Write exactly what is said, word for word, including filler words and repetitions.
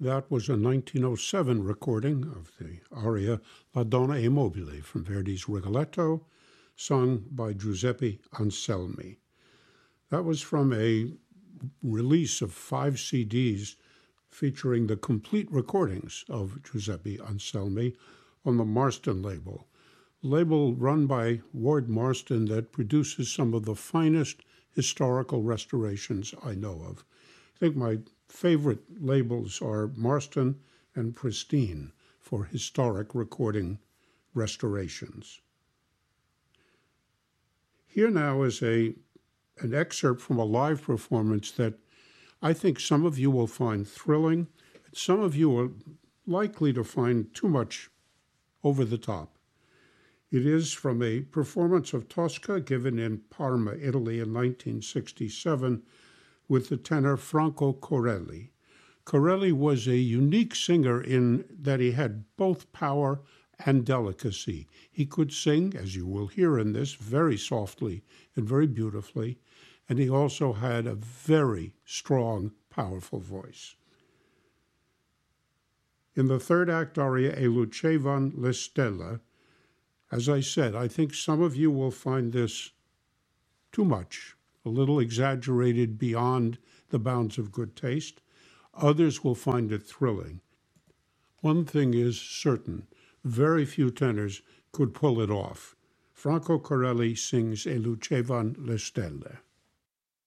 That was a nineteen oh seven recording of the aria La Donna è mobile from Verdi's Rigoletto, sung by Giuseppe Anselmi. That was from a release of five C Ds featuring the complete recordings of Giuseppe Anselmi on the Marston label, label run by Ward Marston that produces some of the finest historical restorations I know of. I think my favorite labels are Marston and Pristine for historic recording restorations. Here now is a an excerpt from a live performance that I think some of you will find thrilling, and some of you are likely to find too much over the top. It is from a performance of Tosca given in Parma, Italy in nineteen sixty-seven with the tenor Franco Corelli. Corelli was a unique singer in that he had both power and delicacy. He could sing, as you will hear in this, very softly and very beautifully, and he also had a very strong, powerful voice. In the third act aria, E lucevan le stelle, as I said, I think some of you will find this too much, a little exaggerated beyond the bounds of good taste. Others will find it thrilling. One thing is certain, very few tenors could pull it off. Franco Corelli sings E lucevan le stelle.